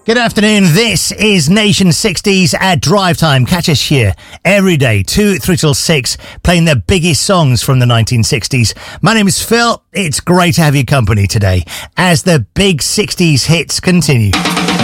Good afternoon. This is Nation 60s at Drive Time. Catch us here every day, 2, 3 till 6, playing the biggest songs from the 1960s. My name is Phil. It's great to have your company today as the big 60s hits continue.